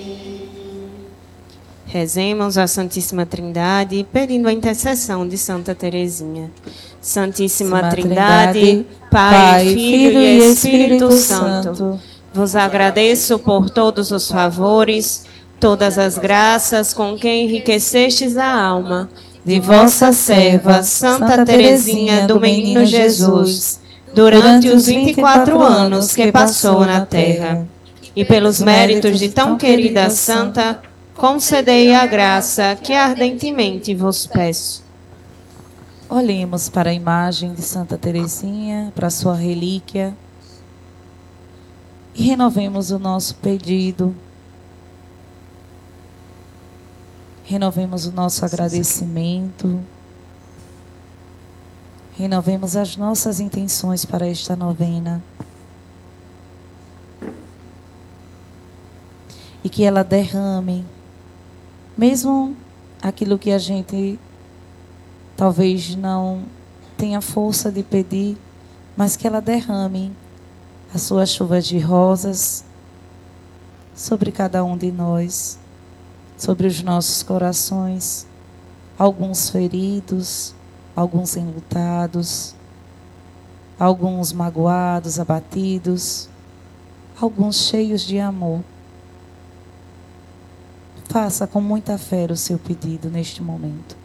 Rezemos a Santíssima Trindade, pedindo a intercessão de Santa Teresinha. Santíssima Trindade, Pai, Filho e Espírito Santo, vos agradeço por todos os favores, todas as graças com que enriquecestes a alma de vossa serva, Santa Teresinha do Menino Jesus, durante os 24 anos que passou na terra. E pelos méritos de tão querida Santa, concedei a graça que ardentemente vos peço. Olhemos para a imagem de Santa Teresinha, para a sua relíquia, e renovemos o nosso pedido. Renovemos o nosso agradecimento. Renovemos as nossas intenções para esta novena. E que ela derrame, mesmo aquilo que a gente talvez não tenha força de pedir, mas que ela derrame a sua chuva de rosas sobre cada um de nós, sobre os nossos corações, alguns feridos, alguns enlutados, alguns magoados, abatidos, alguns cheios de amor. Faça com muita fé o seu pedido neste momento.